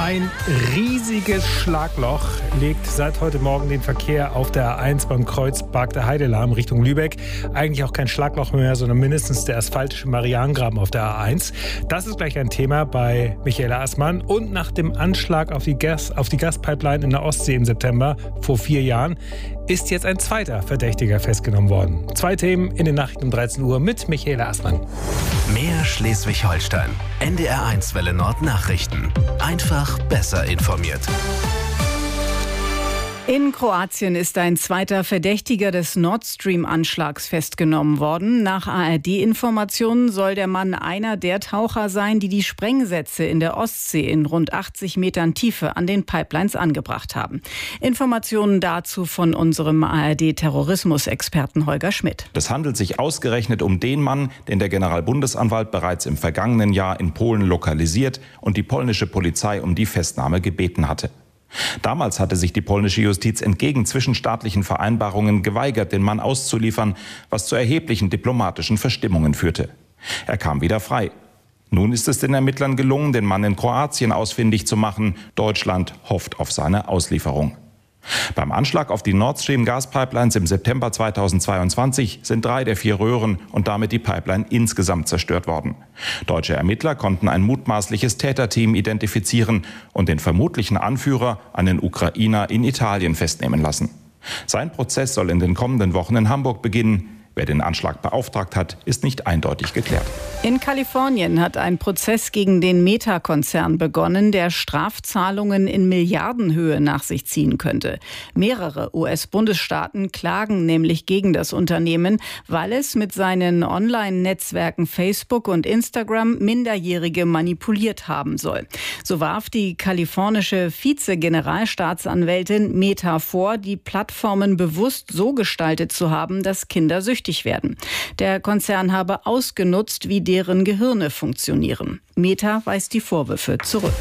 Ein riesiges Schlagloch legt seit heute Morgen den Verkehr auf der A1 beim Kreuz Barg der Heide lahm Richtung Lübeck. Eigentlich auch kein Schlagloch mehr, sondern mindestens der asphaltische Marianengraben auf der A1. Das ist gleich ein Thema bei Michaela Assmann. Und nach dem Anschlag auf die Gaspipeline in der Ostsee im September vor 4 Jahren ist jetzt ein zweiter Verdächtiger festgenommen worden. 2 Themen in den Nachrichten um 13 Uhr mit Michaela Assmann. Mehr Schleswig-Holstein. NDR1 Welle Nord Nachrichten. Einfach besser informiert. In Kroatien ist ein zweiter Verdächtiger des Nord Stream-Anschlags festgenommen worden. Nach ARD-Informationen soll der Mann einer der Taucher sein, die die Sprengsätze in der Ostsee in rund 80 Metern Tiefe an den Pipelines angebracht haben. Informationen dazu von unserem ARD-Terrorismusexperten Holger Schmidt. Es handelt sich ausgerechnet um den Mann, den der Generalbundesanwalt bereits im vergangenen Jahr in Polen lokalisiert und die polnische Polizei um die Festnahme gebeten hatte. Damals hatte sich die polnische Justiz entgegen zwischenstaatlichen Vereinbarungen geweigert, den Mann auszuliefern, was zu erheblichen diplomatischen Verstimmungen führte. Er kam wieder frei. Nun ist es den Ermittlern gelungen, den Mann in Kroatien ausfindig zu machen. Deutschland hofft auf seine Auslieferung. Beim Anschlag auf die Nord Stream Gaspipelines im September 2022 sind 3 der 4 Röhren und damit die Pipeline insgesamt zerstört worden. Deutsche Ermittler konnten ein mutmaßliches Täterteam identifizieren und den vermutlichen Anführer, einen Ukrainer, in Italien festnehmen lassen. Sein Prozess soll in den kommenden Wochen in Hamburg beginnen. Wer den Anschlag beauftragt hat, ist nicht eindeutig geklärt. In Kalifornien hat ein Prozess gegen den Meta-Konzern begonnen, der Strafzahlungen in Milliardenhöhe nach sich ziehen könnte. Mehrere US-Bundesstaaten klagen nämlich gegen das Unternehmen, weil es mit seinen Online-Netzwerken Facebook und Instagram Minderjährige manipuliert haben soll. So warf die kalifornische Vize-Generalstaatsanwältin Meta vor, die Plattformen bewusst so gestaltet zu haben, dass Kinder süchtig werden. Der Konzern habe ausgenutzt, wie deren Gehirne funktionieren. Meta weist die Vorwürfe zurück.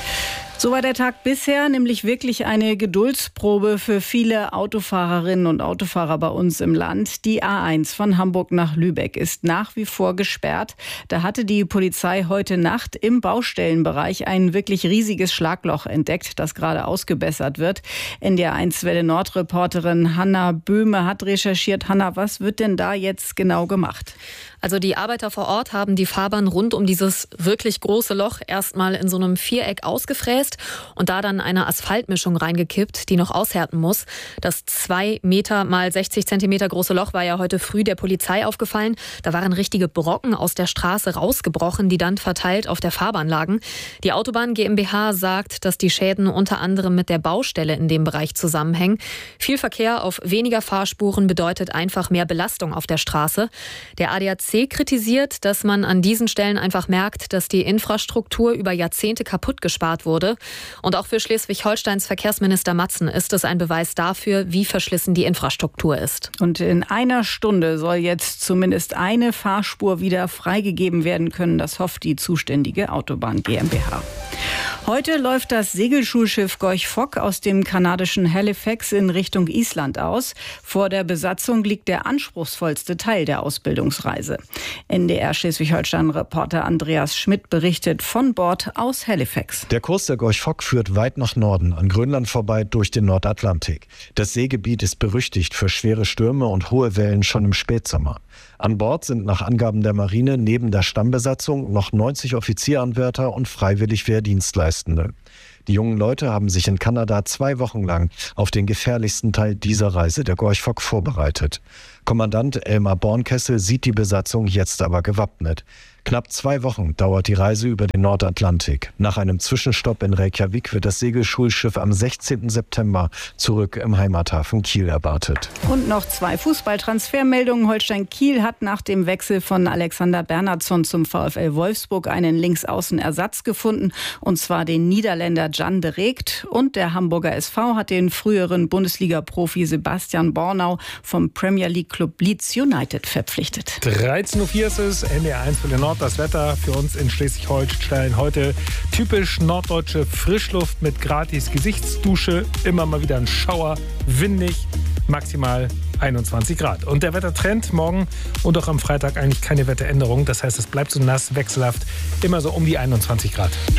So war der Tag bisher nämlich wirklich eine Geduldsprobe für viele Autofahrerinnen und Autofahrer bei uns im Land. Die A1 von Hamburg nach Lübeck ist nach wie vor gesperrt. Da hatte die Polizei heute Nacht im Baustellenbereich ein wirklich riesiges Schlagloch entdeckt, das gerade ausgebessert wird. NDR1 Welle Nord-Reporterin Hanna Böhme hat recherchiert. Hanna, was wird denn da jetzt genau gemacht? Also die Arbeiter vor Ort haben die Fahrbahn rund um dieses wirklich große Loch erstmal in so einem Viereck ausgefräst und da dann eine Asphaltmischung reingekippt, die noch aushärten muss. Das 2 Meter mal 60 Zentimeter große Loch war ja heute früh der Polizei aufgefallen. Da waren richtige Brocken aus der Straße rausgebrochen, die dann verteilt auf der Fahrbahn lagen. Die Autobahn GmbH sagt, dass die Schäden unter anderem mit der Baustelle in dem Bereich zusammenhängen. Viel Verkehr auf weniger Fahrspuren bedeutet einfach mehr Belastung auf der Straße. Der ADAC kritisiert, dass man an diesen Stellen einfach merkt, dass die Infrastruktur über Jahrzehnte kaputt gespart wurde. Und auch für Schleswig-Holsteins Verkehrsminister Matzen ist es ein Beweis dafür, wie verschlissen die Infrastruktur ist. Und in einer Stunde soll jetzt zumindest eine Fahrspur wieder freigegeben werden können. Das hofft die zuständige Autobahn GmbH. Heute läuft das Segelschulschiff Gorch Fock aus dem kanadischen Halifax in Richtung Island aus. Vor der Besatzung liegt der anspruchsvollste Teil der Ausbildungsreise. NDR Schleswig-Holstein-Reporter Andreas Schmidt berichtet von Bord aus Halifax. Der Kurs der Gorch Fock führt weit nach Norden, an Grönland vorbei durch den Nordatlantik. Das Seegebiet ist berüchtigt für schwere Stürme und hohe Wellen schon im Spätsommer. An Bord sind nach Angaben der Marine neben der Stammbesatzung noch 90 Offizieranwärter und freiwillig Wehrdienstleistende. Die jungen Leute haben sich in Kanada 2 Wochen lang auf den gefährlichsten Teil dieser Reise der Gorch Fock vorbereitet. Kommandant Elmar Bornkessel sieht die Besatzung jetzt aber gewappnet. Knapp 2 Wochen dauert die Reise über den Nordatlantik. Nach einem Zwischenstopp in Reykjavik wird das Segelschulschiff am 16. September zurück im Heimathafen Kiel erwartet. Und noch 2 Fußballtransfermeldungen. Holstein Kiel hat nach dem Wechsel von Alexander Bernhardsson zum VfL Wolfsburg einen Linksaußenersatz gefunden, und zwar den Niederländer Jan de Reekt. Und der Hamburger SV hat den früheren Bundesliga-Profi Sebastian Bornau vom Premier League-Club Leeds United verpflichtet. 13.04 Uhr ist es, NDR1 für den Nord. Das Wetter für uns in Schleswig-Holstein heute typisch norddeutsche Frischluft mit gratis Gesichtsdusche, immer mal wieder ein Schauer, windig, maximal 21 Grad. Und der Wettertrend morgen und auch am Freitag eigentlich keine Wetteränderung. Das heißt, es bleibt so nass, wechselhaft, immer so um die 21 Grad.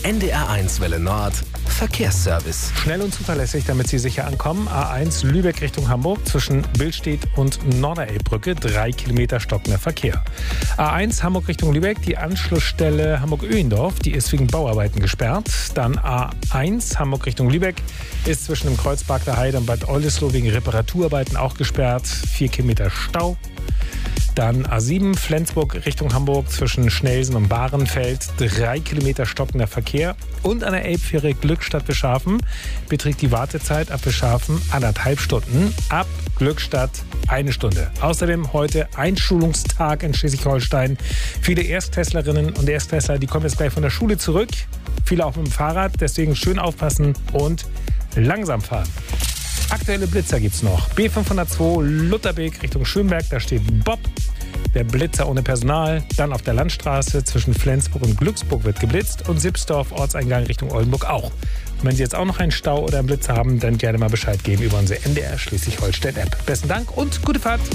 NDR1 Welle Nord Verkehrsservice. Schnell und zuverlässig, damit Sie sicher ankommen. A1 Lübeck Richtung Hamburg zwischen Billstedt und Norderelbbrücke. 3 Kilometer stockender Verkehr. A1 Hamburg Richtung Lübeck, die Anschlussstelle Hamburg-Öhendorf, die ist wegen Bauarbeiten gesperrt. Dann A1 Hamburg Richtung Lübeck ist zwischen dem Kreuzberg der Heide und Bad Oldesloe wegen Reparaturarbeiten auch gesperrt. 4 Kilometer Stau. Dann A7 Flensburg Richtung Hamburg zwischen Schnelsen und Bahrenfeld. 3 Kilometer stockender Verkehr. Und an der Elbfähre Glückstadt Bischhafen beträgt die Wartezeit ab Bischhafen 1,5 Stunden. Ab Glückstadt 1 Stunde. Außerdem heute Einschulungstag in Schleswig-Holstein. Viele Erstklässlerinnen und Erstklässler, die kommen jetzt gleich von der Schule zurück. Viele auch mit dem Fahrrad. Deswegen schön aufpassen und langsam fahren. Aktuelle Blitzer gibt's noch. B502 Lutherbeek Richtung Schönberg, da steht Bob. Der Blitzer ohne Personal. Dann auf der Landstraße zwischen Flensburg und Glücksburg wird geblitzt und Sipsdorf Ortseingang Richtung Oldenburg auch. Und wenn Sie jetzt auch noch einen Stau oder einen Blitzer haben, dann gerne mal Bescheid geben über unsere NDR Schleswig-Holstein-App. Besten Dank und gute Fahrt.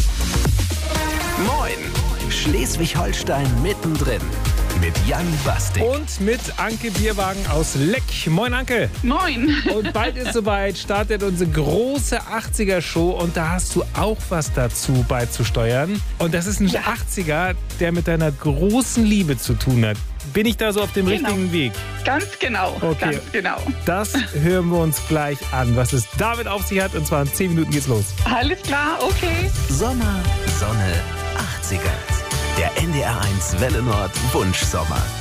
Moin, Schleswig-Holstein mittendrin. Mit Jan Bastik. Und mit Anke Bierwagen aus Leck. Moin, Anke. Moin. Und bald ist soweit, startet unsere große 80er-Show. Und da hast du auch was dazu beizusteuern. Und das ist ein 80er, der mit deiner großen Liebe zu tun hat. Bin ich da so auf dem richtigen Weg? Ganz genau. Okay. Ganz genau. Das hören wir uns gleich an, was es damit auf sich hat. Und zwar in 10 Minuten geht's los. Alles klar, okay. Sommer, Sonne, 80er. Der NDR1 Welle Nord Wunschsommer.